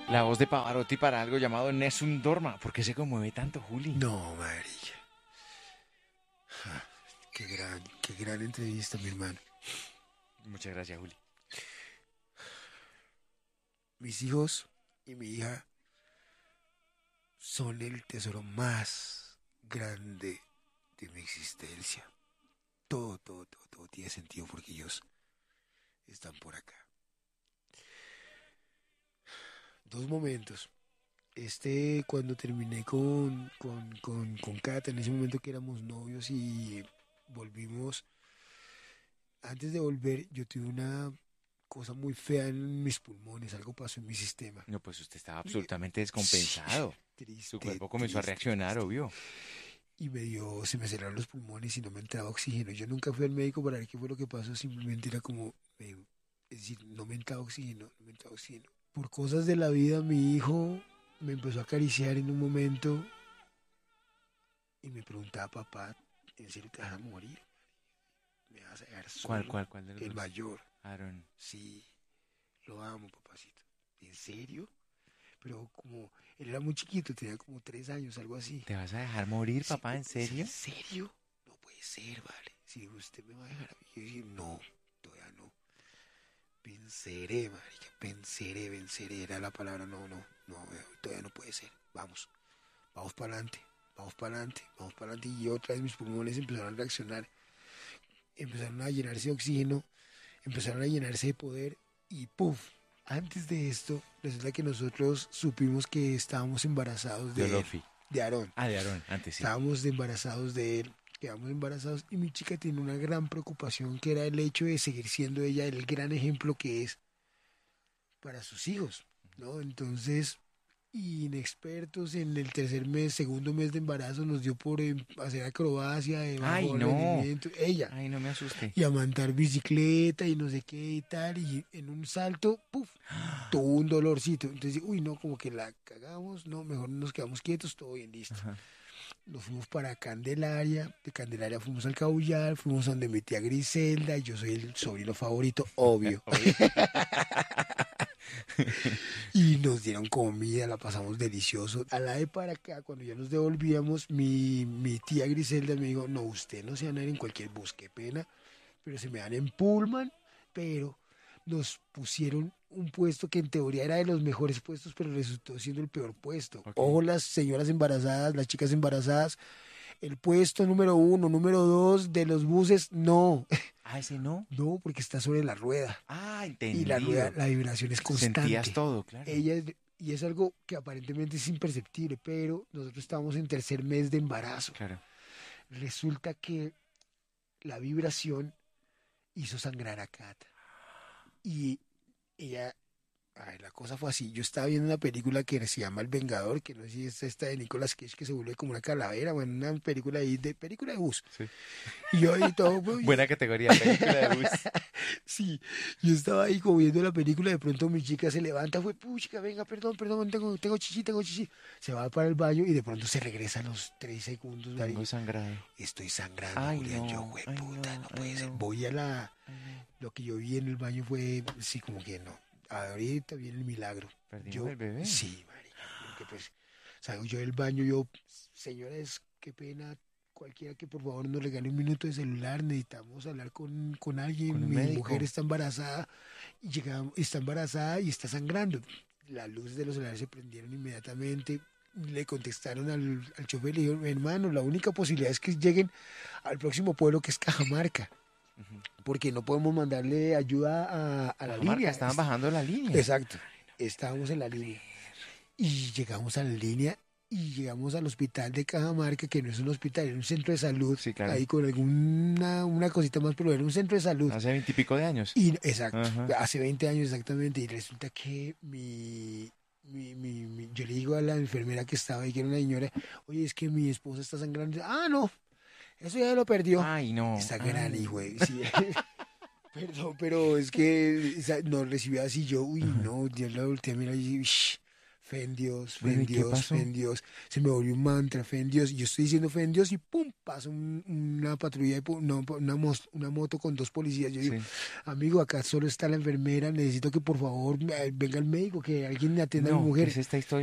La voz de Pavarotti para algo llamado Nessun Dorma. ¿Por qué se conmueve tanto, Juli? No, María. Qué gran entrevista, mi hermano. Muchas gracias, Juli. Mis hijos y mi hija son el tesoro más grande de mi existencia. Todo tiene sentido porque ellos están por acá. Dos momentos. Cuando terminé con Cata, en ese momento que éramos novios y volvimos. Antes de volver, yo tuve una cosa muy fea en mis pulmones, algo pasó en mi sistema. No, pues usted estaba absolutamente Sí, descompensado. Su triste, cuerpo comenzó a triste, reaccionar, triste. obvio. Y se me cerraron los pulmones y no me entraba oxígeno. Yo nunca fui al médico para ver qué fue lo que pasó, simplemente era como, es decir, no me entraba oxígeno, no me entraba oxígeno. Por cosas de la vida, mi hijo me empezó a acariciar en un momento y me preguntaba, papá, ¿en serio te vas a morir? ¿Me vas a dejar solo? ¿Cuál de los El dos? mayor. Aaron. Sí, lo amo, papacito. ¿En serio? Pero como él era muy chiquito, tenía como 3 años, algo así. ¿Te vas a dejar morir, Sí, papá? ¿En sí, serio? ¿en serio? No puede ser, vale. Si usted me va a dejar a mí, yo dije, no, todavía no. Venceré, marica, venceré. Era la palabra, no, todavía no puede ser. Vamos para adelante, vamos para adelante. Y otra vez mis pulmones empezaron a reaccionar, empezaron a llenarse de oxígeno, empezaron a llenarse de poder y ¡puf! Antes de esto, resulta que nosotros supimos que estábamos embarazados De de él, Olofi. de Aarón. Ah, de Aaron, antes sí. Estábamos embarazados de él, quedamos embarazados y mi chica tiene una gran preocupación que era el hecho de seguir siendo ella el gran ejemplo que es para sus hijos, ¿no? Entonces, inexpertos en el tercer mes, segundo mes de embarazo, nos dio por hacer acrobacia de Ay, bajo no. rendimiento, ella, Ay, no me asuste. y a montar bicicleta y no sé qué y tal, y en un salto, ¡puf! Tuvo un dolorcito. Entonces, uy, no, como que la cagamos, no, mejor nos quedamos quietos, todo bien, listo. Ajá. Nos fuimos para Candelaria, de Candelaria fuimos al Caullar, fuimos donde mi tía Griselda, y yo soy el sobrino favorito, obvio. Obvio. Y nos dieron comida, la pasamos delicioso. A la de para acá, cuando ya nos devolvíamos, mi tía Griselda me dijo, no, usted no se van a ir en cualquier bus, qué pena, pero se me dan en Pullman, pero nos pusieron un puesto que en teoría era de los mejores puestos, pero resultó siendo el peor puesto. Ok. Ojo, las señoras embarazadas, las chicas embarazadas, el puesto número 1, número 2 de los buses, no, Ah, ese no. no, porque está sobre la rueda. Ah, Y la rueda, entendido. la vibración es Sentías constante. todo, claro. Y es algo que aparentemente es imperceptible, pero nosotros estábamos en tercer mes de embarazo. Claro. Resulta que la vibración hizo sangrar a Cata. Y ella, a ver, la cosa fue así. Yo estaba viendo una película que se llama El Vengador, que no sé si es esta de Nicolas Cage, que se vuelve como una calavera, bueno, una película ahí película de bus. Sí. Y yo ahí todo, pues, Buena categoría, película de bus. sí, yo estaba ahí como viendo la película, de pronto mi chica se levanta, fue, puchica, venga, perdón, tengo chichi. Se va para el baño y de pronto se regresa a los 3 segundos. Tengo Marica. sangrado. Estoy sangrando, Ay, Julián, yo, no. güey, Ay, puta, no. no puede Ay, ser. no. Voy a la, Ay, no. lo que yo vi en el baño fue, sí, como que no, ahorita viene el milagro. Perdimos Yo, el bebé. sí, marica, porque pues, salgo yo del baño, yo, señores, qué pena, cualquiera que por favor nos regale un minuto de celular, necesitamos hablar con alguien, Con un mi médico. mujer está embarazada, y está embarazada y está sangrando. Las luces de los celulares se prendieron inmediatamente, le contestaron al chofer y le dijeron, hermano, la única posibilidad es que lleguen al próximo pueblo que es Cajamarca, Ujú. porque no podemos mandarle ayuda a la Cajamarca, línea. estaban bajando la línea. Exacto, estábamos en la línea. Y llegamos a la línea y llegamos al hospital de Cajamarca, que no es un hospital, era un centro de salud, Sí, claro. ahí con alguna una cosita más, pero era un centro de salud. Hace 20 y pico de años. Y, exacto, Ajá. hace 20 años exactamente, y resulta que yo le digo a la enfermera que estaba ahí, que era una señora, oye, es que mi esposa está sangrando. Ah, no, eso ya lo perdió. Ay, no. Esta Ay, gran hijo, sí. Perdón, pero es que nos recibió así, yo, uy, no, Dios la volteé a mirar y, "Shh, fe en Dios, fe Bueno, en ¿y qué Dios, pasó? fe en Dios. Se me volvió un mantra, fe en Dios. Y yo estoy diciendo fe en Dios y pum, pasa una patrulla, una moto con dos policías. Yo digo, Sí. amigo, acá solo está la enfermera, necesito que por favor venga el médico, que alguien atienda a mi No, ¿qué mujer. es esta historia?